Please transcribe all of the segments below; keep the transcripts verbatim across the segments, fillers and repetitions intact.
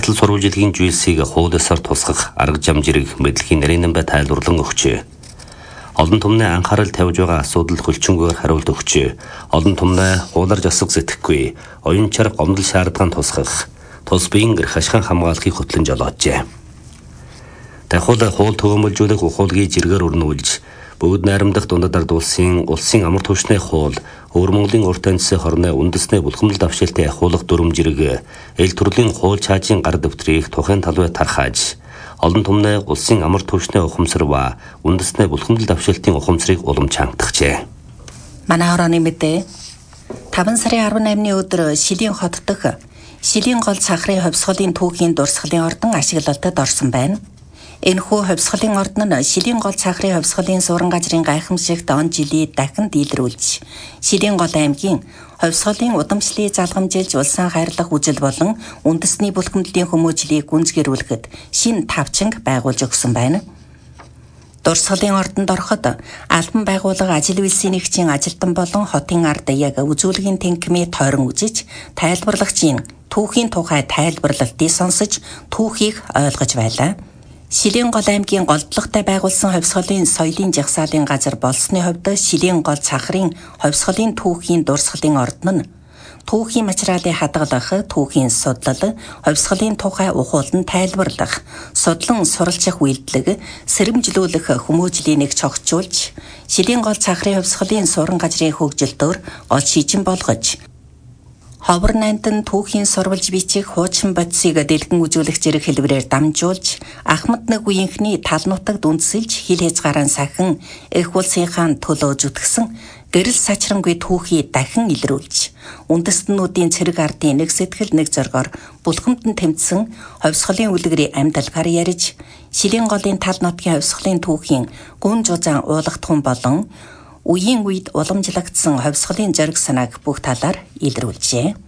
Батал сурвалжилгийн жүйсийг хуулиасаар тусгах арга зам зэрэг мэдлэгийн нарийн бай тайлбарлан өгчээ. Олон түмний анхаарал тавьж байгаа асуудал хөлчөнгөөр хариулт өгчээ. Олон түмний хуулар засаг сэтгэхгүй, оюун чарга гомдол шаардлагаан тусгах, тус биеийн эрх ашигын хамгаалахыг хөтлөн жолооджээ. Дахиуд хууль төгөөмөлжүүлэх ухуулгыг зэргээр өрнүүлж, бүгд найрамдах дундад ард улсын улсын амар түвшний хууль, өвөр Монголын урт амьсгал хорны үндэсний булхамдал давшилтыг ахиулах дүрм зэрэг эл төрлийн хууль чаажийн гар дэвтрийг тухайн талбай тархааж, олон түмний улсын амар түвшний ухамсар ба үндэсний булхамдал давшилтын ухамсарыг улам чангатгажээ. Манай хорооны мэдээ таван сарын арван наймны өдөр Шилийн хот дэх Шилийн гол цахрын хувьсгалын түүхийн дурсгалын ордон ашиглалтад орсон байна. Энэхүү хувьсгалын ордон нь Шилийн гол цахрын хувьсгалын суурин газрын гайхамшигт он жилийн дахин дийлрүүлж, Шилийн гол аймгийн хувьсгалын удамшлыг залгамжилж улсын хайрлах үжил болон үндэсний булхамдлын хүмүүжлийг гүнзгийрүүлэхэд шинэ тавчинг байгуулж өгсөн байна. Дурсгалын ордонд ороход албан байгууллага ажил үйлсийн нэгжийн ажилтан болон хотын ард яг үзүүлгийн тэнхимээ тойрон үзэж, тайлбарлагчийн түүхийн тухай тайлбарлалтыг сонсож, түүхийг ойлгож байлаа. Шилийн гол аймгийн голдлоготой байгуулсан хувьсгалын соёлын жагсаалын газар болсны хувьд Шилийн гол цахрын хувьсгалын түүхийн дурсгалын ордон нь түүхийн материалыг хадгалах, түүхийн судлал, хувьсгалын тухай ухуулан тайлбарлах, судлан суралцах үйлдэлэг, сэрэмжлүүлэх хүмүүжлийг нэг цогцолж, Шилийн гол цахрын хувьсгалын суурин газрын хөгжилтөөр гол шижин болгож, ховор нантан түүхийн сурвалж бичих хуучин бодисыг дэлгэн үзүүлэх зэрэг хэлбэрээр дамжуулж, Ахмад нэг үеийнхний тал нутагт үндсэлж хил хязгаараа сахин эх улсынхаа төлөө зүтгсэн гэрэл сачрангүй түүхий дахин илрүүлж, үндэстнүүдийн цэрэг ардын нэг сэтгэл нэг зоргоор булхамд нь тэмцсэн хувьсгалын үлгэрийн амьдалгаар ярьж, Шилийн голын тал нутгийн хувьсгалын түүхийн гүн жузаан уулгатхан болон үеийн үед уламжлагдсан хувьсгалын зориг санааг бүх талаар илрүүлжээ.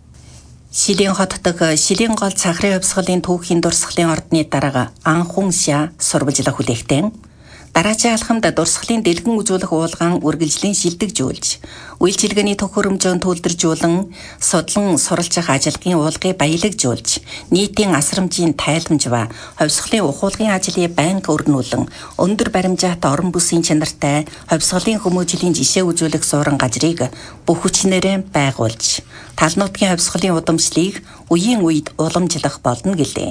Шилийн хот дэх Шилийн гол цахрын хувьсгалын түүхийн дурсгалын ордны дарга анхун шаа сурвалжлах хүлээгтэн дараачийн алхамд дурсгалын дэлгэн үзүүлэх уулгаан үргэлжлэн шилдэгжүүлж, үйлчилгээний төхөөрөмжөөн төлдөржүүлэн, судлан суралцах ажилгын уулгыг баялагжуулж, нийтийн асрамжийн тайламж ба хувьсгалын ухуулгын ажлыг байнга өрнүүлэн, өндөр баримжаатай орон бүсийн чанартай хувьсгалын хүмүүжлийн жишээ үзүүлэх суурин газрыг бүх хүчнээрээ байгуулж, тал нутгийн хувьсгалын удамшлыг үеийн үед уламжлах болно гэлээ.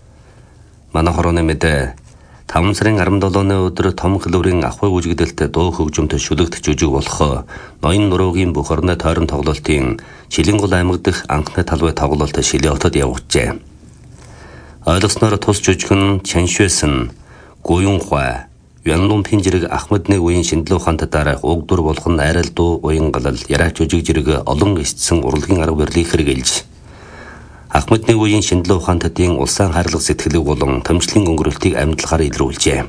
Манай хорооны мэдээ таван сарын арван долооны өдөр том хэлбэрийн ахуй үжигдэлтэй дуу хөгжмөнтэй шүлэгдэх жүжиг болох ноён нуруугийн бүх орны тойрон тоглолтын Шилийн гол аймаг дэх анхны талбай тоглолт Шилийн хотод явагдажээ. Ойлгосноор тус жүжиг нь Чаншуэсэн, Гуюнхуай, Янлумпин зэрэг Ахмад нэг үеийн шиндлүү ухаантай дараах уг дур болгон айрал дуу, уян галал, яраач жүжиг зэрэг олон эцсэн урлагийн арга барилыг хэрэгжилж, Ахмад нэг үеийн шиндлүү ухаантайдын улсын хайрлах сэтгэлийг болон томчлын өнгөрөлтийг амьдлахаар илрүүлжээ.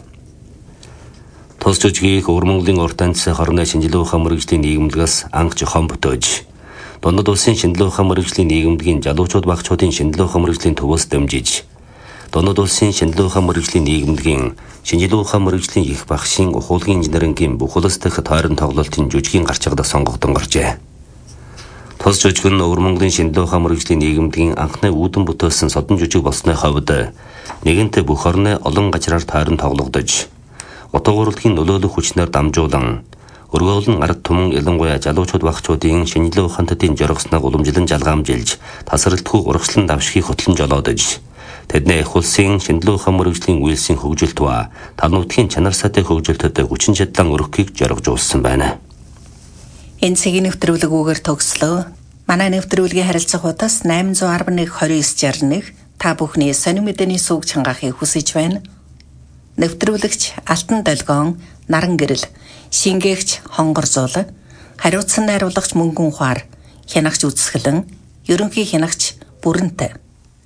Тус жүжигийг өвөр Монголын урт амьсгал хорны шинжилгээ ухаан мэргэжлийн нийгэмлэгээс анх зохион бүтээж, дундад улсын шинжилгээ ухаан мэргэжлийн нийгэмлэгийн залуучууд багчуудын шинжилгээ ухаан мэргэжлийн төвөөс дамжиж, дундад улсын шинжилгээ ухаан мэргэжлийн нийгэмлэгийн шинжилгээ ухаан мэргэжлийн их багшийн ухуулгын инженерингийн бүх улс дахь тойрон тоглолтын жүжигийн гарчгадаа сонгогдсон гарчээ. Тус жүжиг нь өвөр Монголын шинжилгээ ухаан мэргэжлийн нийгэмлэгийн анхны үүдэн бүтээсэн содон жүжиг болсны хувьд нэгэнтээ бүх орны олон газраар тойрон тоглогдож, утга урлагийн нөлөөлөх хүчнээр дамжуулан, өргөөлн ард түмэн ялангуяа залуучууд багчуудын шинжилгээ ухаантайдын жоргосныг уламжлан жалгаамжилж, тасралтгүй урагшлан давшихыг хөтлөн жолоодож, тэдний их улсын шинжилгээ ухаан мэргэжлийн үйлсийн хөгжилт ба тал нутгийн чанар сайтай хөгжилтөд хүчин чадлан өргөхийг жоргожуулсан байна. Энэ цагийн нэвтрүүлгүүгээр төгслөө. Манай нэвтрүүлгийн харилцах утас найман зуун арван нэг двадцать девять шестьдесят один та бүхний сонин мэдээний сүг чангаахыг хүсэж байна. Нэвтрүүлэгч Алтан Долгион, Наран Гэрэл, шингээгч Хонгор Зуул, хариуцсан найруулагч Мөнгөн Ухаар, хянагч Үзсгэлэн, ерөнхий хянагч Бүрэнтэй.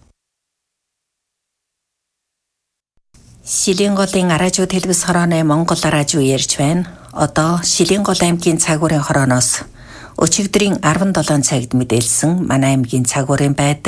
Шилийн голын араажуу телевиз хорооны Монгол араажуу ярьж байна. Одоо Шилийн гол аймгийн цагуурын хорооноос өчигдрийн арван долоон цагт мэдээлсэн манай аймгийн цагуурын байдаг